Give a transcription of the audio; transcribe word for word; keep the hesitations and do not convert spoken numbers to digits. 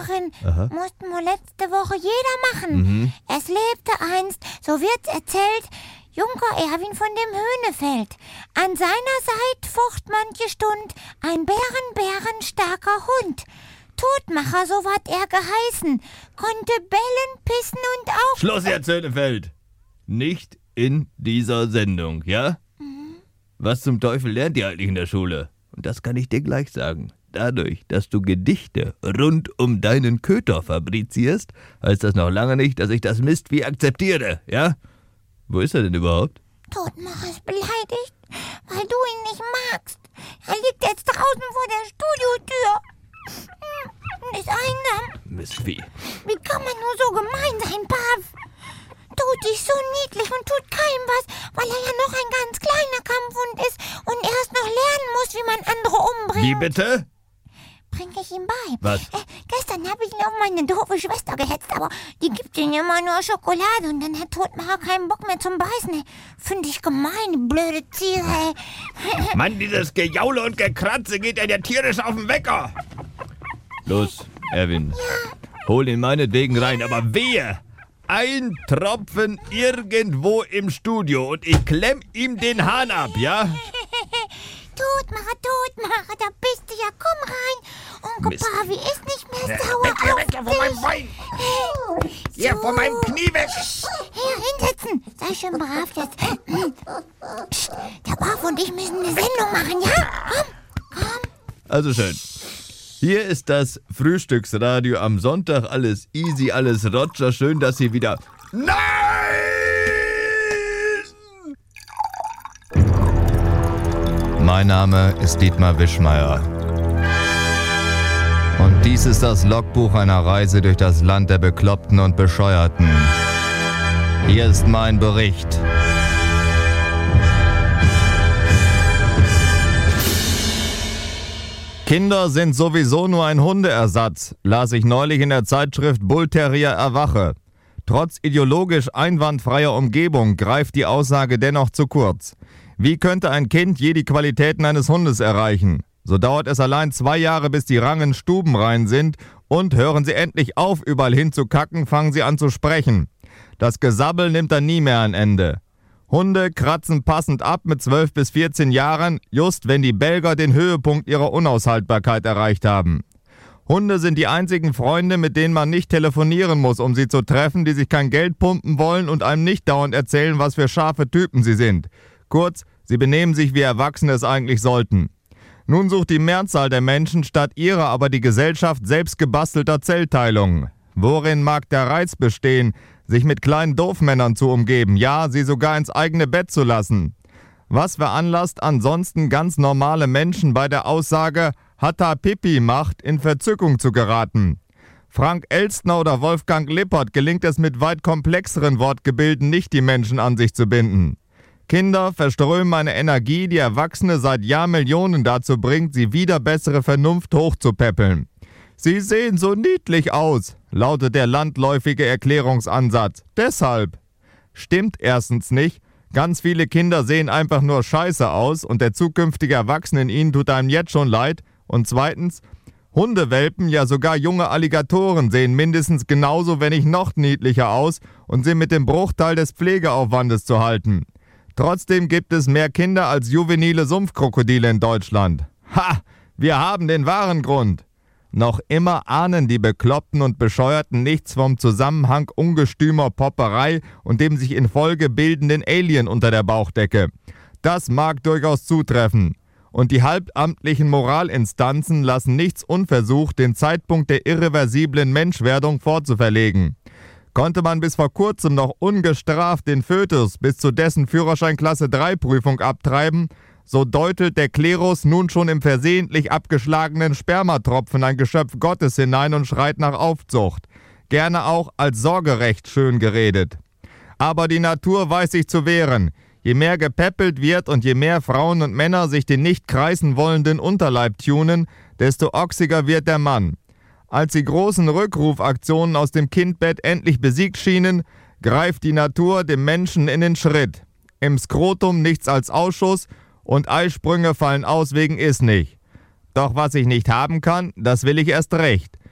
Nachbarin. Aha. Mussten wir letzte Woche jeder machen. Mhm. Es lebte einst, so wird's erzählt, Junker Erwin von dem Höhnefeld. An seiner Seite focht manche Stund ein Bären, bärenstarker Hund. Todmacher, so ward er geheißen, konnte bellen, pissen und auch... Schluss jetzt, Höhnefeld. Nicht in dieser Sendung, ja? Mhm. Was zum Teufel lernt ihr eigentlich in der Schule? Und das kann ich dir gleich sagen. Dadurch, dass du Gedichte rund um deinen Köter fabrizierst, heißt das noch lange nicht, dass ich das Mistvieh akzeptiere, ja? Wo ist er denn überhaupt? Todmacher ist beleidigt, weil du ihn nicht magst. Er liegt jetzt draußen vor der Studiotür und ist einsam. Mistvieh. Wie kann man nur so gemein sein, Pav? Tut dich so niedlich und tut keinem was, weil er ja noch ein ganz kleiner Kampfhund ist und erst noch lernen muss, wie man andere umbringt. Wie bitte? Bring ich ihm bei. Was? Äh, gestern habe ich ihn auf meine doofe Schwester gehetzt, aber die gibt ihm immer nur Schokolade und dann hat Todmacher keinen Bock mehr zum Beißen. Finde ich gemein, die blöde Tiere, ey. Mann, dieses Gejaule und Gekratze geht ja dir tierisch auf den Wecker. Los, Erwin. Ja. Hol ihn meinetwegen rein, aber wehe! Ein Tropfen irgendwo im Studio und ich klemm ihm den Hahn ab, ja? Todmacher, Todmacher, da bist du ja, komm rein. Onkel Mist. Pavi ist nicht mehr Ja, sauer weg hier, auf weg hier von meinem Bein. dich. Hier, So. von meinem Knie weg. Hier, hinsetzen. Sei schön brav jetzt. Psst, der Pav und ich müssen eine Sendung machen, ja? Komm, komm. Also schön. Hier ist das Frühstücksradio am Sonntag. Alles easy, alles Roger. Schön, dass Sie wieder... Nein! Mein Name ist Dietmar Wischmeier. Und dies ist das Logbuch einer Reise durch das Land der Bekloppten und Bescheuerten. Hier ist mein Bericht. Kinder sind sowieso nur ein Hundeersatz, las ich neulich in der Zeitschrift Bull Terrier Erwache. Trotz ideologisch einwandfreier Umgebung greift die Aussage dennoch zu kurz. Wie könnte ein Kind je die Qualitäten eines Hundes erreichen? So dauert es allein zwei Jahre, bis die Rangen stubenrein sind und hören sie endlich auf, überall hinzukacken, fangen sie an zu sprechen. Das Gesabbel nimmt dann nie mehr ein Ende. Hunde kratzen passend ab mit zwölf bis vierzehn Jahren, just wenn die Belger den Höhepunkt ihrer Unaushaltbarkeit erreicht haben. Hunde sind die einzigen Freunde, mit denen man nicht telefonieren muss, um sie zu treffen, die sich kein Geld pumpen wollen und einem nicht dauernd erzählen, was für scharfe Typen sie sind. Kurz, sie benehmen sich, wie Erwachsene es eigentlich sollten. Nun sucht die Mehrzahl der Menschen statt ihrer aber die Gesellschaft selbst gebastelter Zellteilungen. Worin mag der Reiz bestehen, sich mit kleinen Doofmännern zu umgeben, ja, sie sogar ins eigene Bett zu lassen? Was veranlasst ansonsten ganz normale Menschen bei der Aussage Hatta Pipi macht in Verzückung zu geraten? Frank Elstner oder Wolfgang Lippert gelingt es mit weit komplexeren Wortgebilden nicht, die Menschen an sich zu binden. Kinder verströmen eine Energie, die Erwachsene seit Jahrmillionen dazu bringt, sie wieder bessere Vernunft hochzupäppeln. Sie sehen so niedlich aus, lautet der landläufige Erklärungsansatz. Deshalb. Stimmt erstens nicht. Ganz viele Kinder sehen einfach nur scheiße aus und der zukünftige Erwachsene in ihnen tut einem jetzt schon leid. Und zweitens, Hundewelpen, ja sogar junge Alligatoren sehen mindestens genauso, wenn nicht noch niedlicher aus und sind mit dem Bruchteil des Pflegeaufwandes zu halten. Trotzdem gibt es mehr Kinder als juvenile Sumpfkrokodile in Deutschland. Ha! Wir haben den wahren Grund. Noch immer ahnen die Bekloppten und Bescheuerten nichts vom Zusammenhang ungestümer Popperei und dem sich in Folge bildenden Alien unter der Bauchdecke. Das mag durchaus zutreffen. Und die halbamtlichen Moralinstanzen lassen nichts unversucht, den Zeitpunkt der irreversiblen Menschwerdung vorzuverlegen. Konnte man bis vor kurzem noch ungestraft den Fötus bis zu dessen Führerschein Klasse drei Prüfung abtreiben, so deutelt der Klerus nun schon im versehentlich abgeschlagenen Spermatropfen ein Geschöpf Gottes hinein und schreit nach Aufzucht. Gerne auch als Sorgerecht schön geredet. Aber die Natur weiß sich zu wehren. Je mehr gepäppelt wird und je mehr Frauen und Männer sich den nicht kreisen wollenden Unterleib tunen, desto ochsiger wird der Mann. Als die großen Rückrufaktionen aus dem Kindbett endlich besiegt schienen, greift die Natur dem Menschen in den Schritt. Im Skrotum nichts als Ausschuss und Eisprünge fallen aus wegen ist nicht. Doch was ich nicht haben kann, das will ich erst recht.